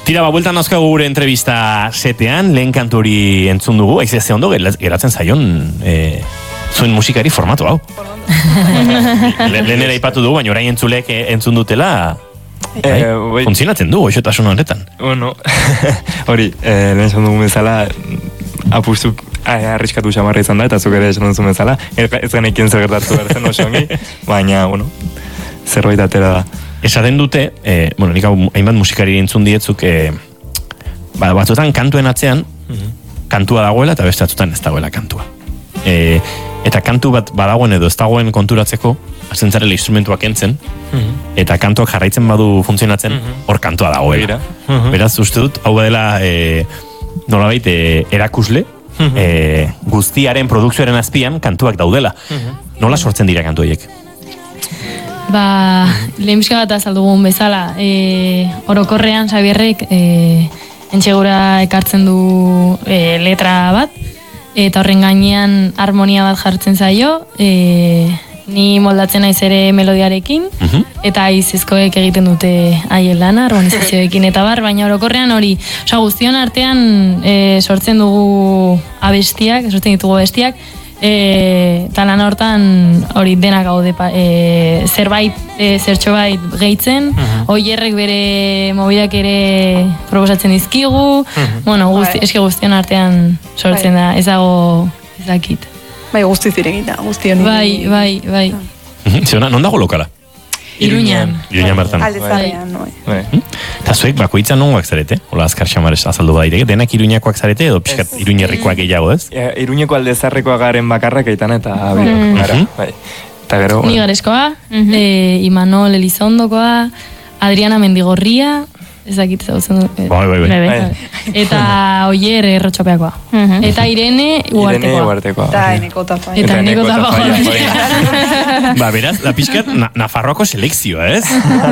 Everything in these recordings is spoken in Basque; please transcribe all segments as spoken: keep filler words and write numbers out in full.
Tira, ba, bueltan nazkagu gure entrevista setean, lehen kantu hori entzun dugu, aiz ez ondo geratzen zaion e, zuen musikari formatu hau. Lehen ere ipatu dugu, baina orain entzulek entzun dutela, bai, eh, bai. Funtzionatzen du, oixotasun horretan. Bueno, hori, eh, lehen esan dugu bezala, apustu arriskatu xamarra izan da, eta zuk ere esan duzu bezala, ez genekin zer gertatu behar zen oso ongi, baina, bueno, zerbait atera da. Esaten dute, eh, bueno, nik hau hainbat musikari entzun dietzuk, eh, ba, batzutan kantuen atzean, mm-hmm. kantua dagoela eta beste batzutan ez dagoela kantua. Eh, eta kantu bat badagoen edo ez dagoen konturatzeko, hasten zarela instrumentuak entzen, mm-hmm. eta kantuak jarraitzen badu funtzionatzen, mm-hmm. hor kantua dagoela. Mm-hmm. Beraz, uste dut, hau badela eh, nolabait eh, erakusle, mm-hmm. eh, guztiaren produkzioaren azpian kantuak daudela. Mm-hmm. Nola sortzen dira kantu horiek? Ba, lehenbizka bat azaldugun bezala, e, orokorrean Xabierrek e, entxegura ekartzen du e, letra bat, eta horren gainean harmonia bat jartzen zaio, e, ni moldatzen naiz ere melodiarekin, uh-huh. eta aizezkoek egiten dute haien lana, harmonizazioekin eta bar, baina orokorrean hori, oza, guztion artean e, sortzen dugu abestiak, sortzen ditugu abestiak, E, talan hortan hori denak gaude e, zerbait, e, zertxo bait gehitzen, uh-huh. oierrek bere mobidak ere proposatzen dizkigu, uh-huh. bueno, guzti, eski guztion artean sortzen da, ez dago ez dakit. Bai, guzti ziregita, guztion. Bai, bai, bai. Uh-huh. Zena, non dago lokala? Iruñan. Iruñan bertan. Alde zarean, noi. Eta zuek bakoitzan nongoak zarete? Ola azkar xamarez azaldu badaireke, denak iruñakoak zarete edo pixkat iruñerrikoak gehiago, ez? Iruñeko alde zarrekoa garen bakarrak eitan eta biok, gara. Eta gero... Ni garezkoa, Imanol Elizondokoa, Adriana Mendigorria, ez dakit zautzen dut. Bai, bai, bai. Eta Oier Errotxopeakoa. Eta Irene Uartekoa. Irene Uartekoa. Eta Eneko Tapaia. Eta Eneko Tapaia. Ba, beraz, da pixkat Nafarroako selekzioa, ez?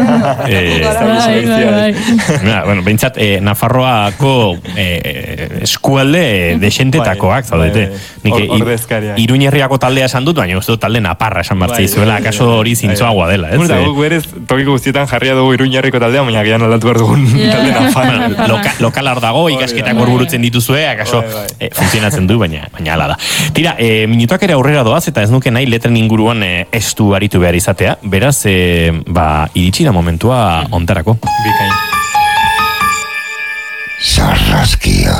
Bueno, behintzat, Nafarroako eskualde desentetakoak, zaudete. Iruñerriako taldea esan dut, baina uste talde Naparra esan bartzei zuela, akaso hori zintzoagoa dela, ez? Eta guk berez, tokiko guztietan jarria dugu Iruñerriko taldea, baina gian aldatu behar dugun talde Nafarra. Lokalar dago, ikasketak gorburutzen dituzue, akaso funtzionatzen du, baina hala da. Tira, minutuak ere aurrera doaz, eta ez nuke nahi letren inguruan estu aritu behar izatea, beraz, ba, iritsi da momentua ontarako. Bikain. Sarraskia.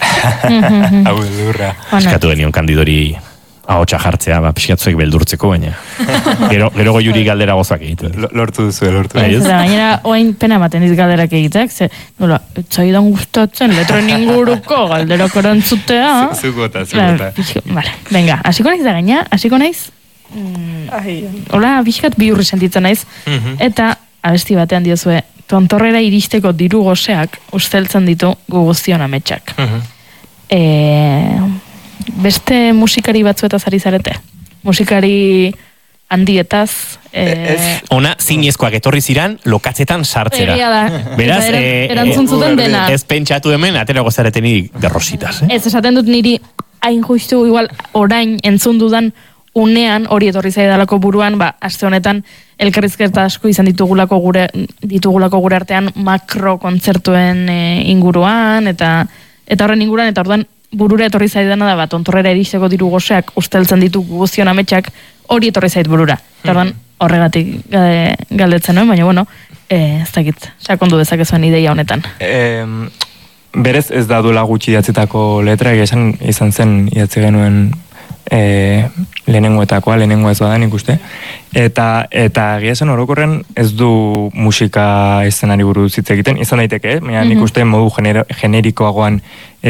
Hau beldurra. Eskatu genion kandidori ahotsa jartzea, ba, pixkatzuek beldurtzeko, baina. Gero, gero goiuri galdera gozoak egiten. Lortu duzu, lortu duzu. Gainera, oain pena ematen diz galderak egitek, ze, nola, etzaidan gustatzen, letren inguruko galderak orantzutea. Zukota, zukota. Vale, venga, hasiko naiz da gaina, hasiko naiz, hola, pixkat bi hurri sentitzen naiz, eta abesti batean diozue, tontorrera iristeko diru goseak usteltzen ditu gu guztion ametsak. Eee... Beste musikari batzuetaz ari zarete? Musikari handietaz? Eh... Ona, zinezkoak etorri ziran, lokatzetan sartzera. Egia da. Beraz, eran, erantzun zuten eh, dena. Ez pentsatu hemen, aterago zareteni derrositas. Eh? Ez, esaten dut niri, hain justu, igual, orain entzun dudan unean, hori etorri zaidalako buruan, ba, aste honetan, elkarrizketa asko izan ditugulako gure, ditugulako gure artean makro kontzertuen eh, inguruan, eta eta horren inguruan, eta orduan, burura etorri zaidana da bat, ontorrera iristeko diru goseak usteltzen ditu guztion ametsak, hori etorri zait burura. Eta horregatik galdetzen nuen, baina bueno, ez dakit, sakondu dezakezuen ideia honetan. Berez ez da duela gutxi idatzetako letra, esan izan zen idatzi genuen lehenengoetakoa, lehenengoa ez badan ikuste. Eta eta egia esan orokorren ez du musika eszenari buruz hitz egiten, izan daiteke, baina nik uste modu generikoagoan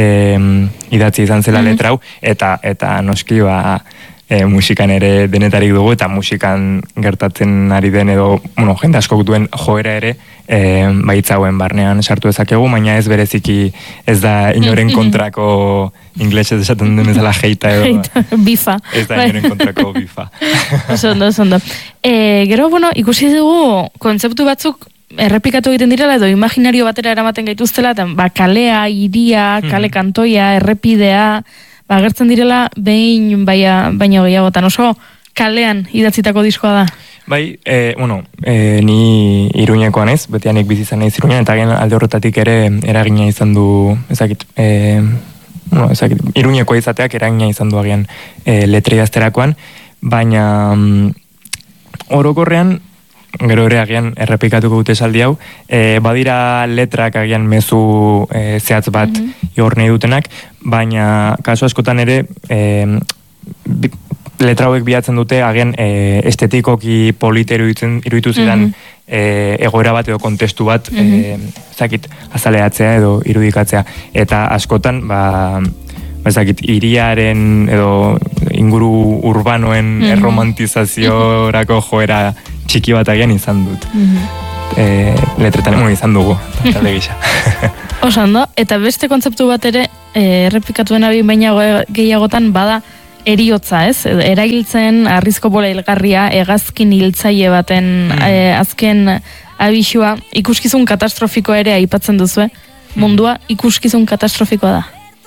idatzi izan zela letra hau, eta eta noski ba musikan ere denetarik dugu, eta musikan gertatzen ari den edo, bueno, jende asko duen joera ere baitzauen barnean sartu dezakegu, baina ez bereziki ez da inoren kontrako inglesez esaten den ezala heita edo. Bifa. Ez da inoren kontrako bifa. Osondo, osondo. Gero, bueno, ikusi dugu kontzeptu batzuk errepikatu egiten direla edo imaginario batera eramaten gaituztela, ba, kalea, iria, kale kantoia, errepidea, ba, gertzen direla behin baina gehiagotan oso kalean idatzitako diskoa da. Bai, e, bueno, e, ni Iruñekoa naiz, betianik bizi izan naiz Iruñan, eta agian alde horretatik ere eragina izan du, ezakit, e, bueno, ezakit, Iruñekoa izateak eragina izan du agian e, letra idazterakoan, baina mm, orokorrean, gero ere agian errepikatuko dute esaldi hau, e, badira letrak agian mezu e, zehatz bat mm-hmm. igor nahi dutenak, baina kasu askotan ere e, bi, letra hauek bilatzen dute agian e, estetikoki politeru iruditu zidan mm-hmm. e, egoera bat edo kontestu bat mm-hmm. e, zakit, azaleatzea edo irudikatzea. Eta askotan, ba, ezakit, iriaren edo inguru urbanoen mm-hmm. erromantizaziorako joera txiki bat agian izan dut. Mm-hmm. E, letretan emo izan dugu, talde gisa. Osando, eta beste kontzeptu bat ere, e, errepikatuen abin baina gehiagotan bada eriotza, ez? Eragiltzen arrizko bola hilgarria hegazkin hiltzaile baten mm. e, azken abisua ikuskizun katastrofikoa ere aipatzen duzue. Mundua ikuskizun katastrofikoa da.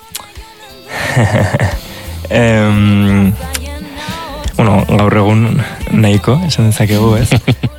em, bueno, gaur egun nahiko, esan dezakegu, ez?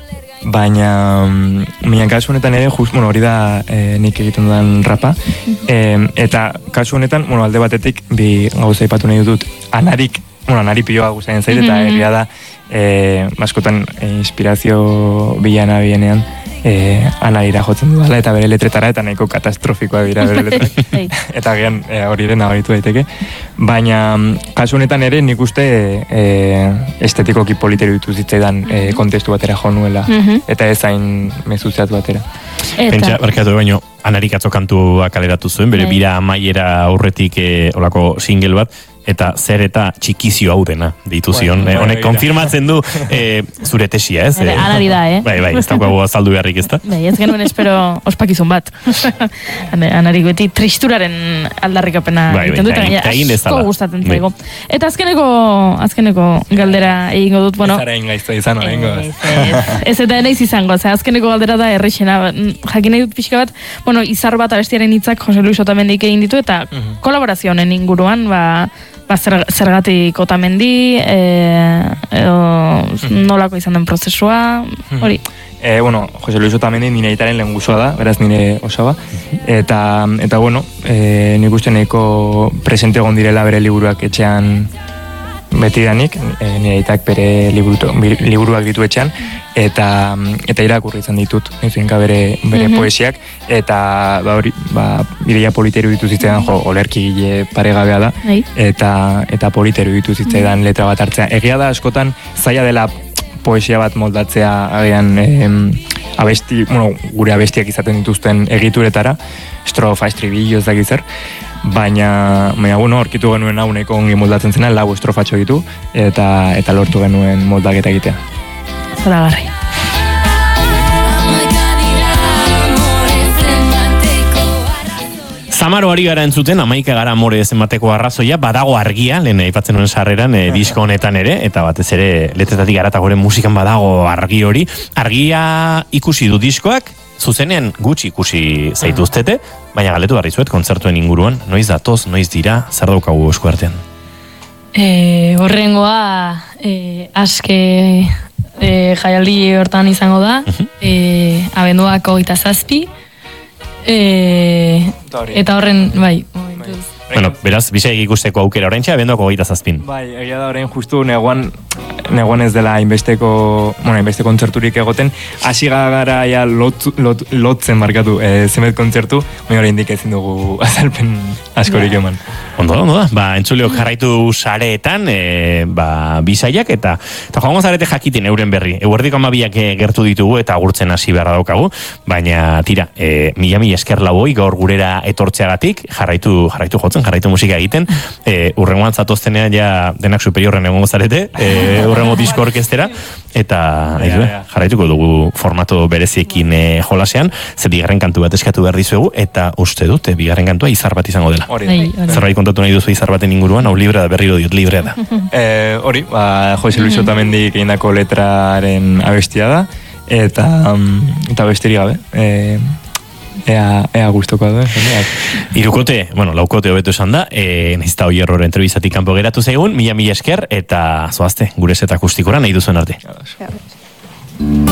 Baina, minan kasu honetan ere, just, bueno, hori da e, nik egiten dudan rapa, e, eta kasu honetan, bueno, alde batetik, bi gauza ipatu nahi dut, anarik, bueno, anari pioa gustatzen zait, eta egia da, e, askotan e, inspirazio bilana bienean, e, anarira jotzen dudala, eta bere letretara, eta nahiko katastrofikoa dira bere letra. Eta gian, e, hori ere nabaritu daiteke. Baina, kasu honetan ere, nik uste e, estetikoki politeru ditu zitzaidan e, kontestu batera jo nuela, eta ez hain mezuzeat batera. Pentsa, barkatu baino, anarik atzo kantua kaleratu zuen, bere bira amaiera aurretik e, olako single bat, eta zer eta txikizio hau dena ditu zion. Bueno, honek konfirmatzen du e, zure tesia, ez? E, anari da, eh? Bai, bai, ez daukagu azaldu beharrik, ez da? Bai, ez genuen espero ospakizun bat. Anarik beti tristuraren aldarrikapena bai, egiten dut, eta egin asko gustatzen zaigu. Eta azkeneko, azkeneko galdera egingo dut, bueno... Ez ara ingaizta izan, egingo. Ez eta enaiz izango, ze azkeneko galdera da errexena. Jakin nahi dut pixka bat, bueno, izar bat abestiaren hitzak Jose Luis Otamendik egin ditu, eta uh-huh. kolaborazio honen inguruan, ba... Ba, zer, zergatik Otamendi, e, edo nolako izan den prozesua, hori. E, bueno, Jose Luis Otamendi nire aitaren lehen guzua da, beraz nire osaba. Eta, eta bueno, e, nik uste nahiko presente egon direla bere liburuak etxean betidanik, e, nire aitak bere liburu, liburuak ditu etxean, eta, eta irakurri izan ditut, nizuinka bere, bere mm-hmm. poesiak, eta ba, hori, ba, ideia politeru ditu zitzaidan, jo, olerki gile paregabea da, Hai. eta eta politeru ditu zitzaidan mm-hmm. letra bat hartzea. Egia da, askotan, zaila dela poesia bat moldatzea, agian, em, abesti, bueno, gure abestiak izaten dituzten egituretara, estrofa, estribillo, ez dakit zer, baina, baina, bueno, orkitu genuen hau nahiko ongi moldatzen zena, lau estrofatxo ditu, eta, eta lortu genuen moldaketa egitea. Zoragarri. Zamaro ari gara entzuten, amaika gara amore emateko arrazoia, badago argia, lehen aipatzen nuen sarreran, e, disko honetan ere, eta batez ere, letretatik gara eta gore musikan badago argi hori. Argia ikusi du diskoak, zuzenean gutxi ikusi zaituztete, baina galetu barri zuet, kontzertuen inguruan, noiz datoz, noiz dira, zer daukagu esku artean? E, horrengoa, e, aske e, jaialdi hortan izango da, uh-huh. e, abenduak hogeita zazpi, e, eta horren, bai, bai. Bueno, beraz, bisek ikusteko aukera oraintxe, abenduak hogeita zazpin. Bai, egia da orain justu neguan, neguan ez dela inbesteko, bueno, inbeste kontzerturik egoten, hasi gara ja lot, lot, lotzen markatu e, zemet kontzertu, baina hori indik ezin dugu azalpen askorik eman. Ondo da, ondo da. Ba, entzuleok jarraitu sareetan, e, ba, bisaiak, eta, eta joango zarete jakiten euren berri. Eguerdiko amabiak gertu ditugu, eta agurtzen hasi beharra daukagu, baina, tira, e, mila mila esker laboi, gaur gurera etortzeagatik, jarraitu, jarraitu jotzen, jarraitu musika egiten, e, urrengoan zatoztenean ja denak superiorren egongo zarete, e, urrengo disko orkestera, eta ja, ja. jarraituko dugu formato bereziekin e, jolasean, ze bigarren kantu bat eskatu behar dizuegu, eta uste dut, e, bigarren kantua izar bat izango dela. Zerbait kontatu nahi duzu izar baten inguruan, hau librea da, berriro diot, librea da. e, hori, ba, Jose Luis Otamendik egindako letraren abestia da, eta, um, eta besteri gabe, e, Ea, ea guztoko da, jendeak. Irukote, bueno, laukote hobetu esan da, e, nahizta hoi error entrebizatik kanpo geratu zaigun, mila mila esker, eta zoazte, gure zeta akustikora nahi duzuen arte. Agur.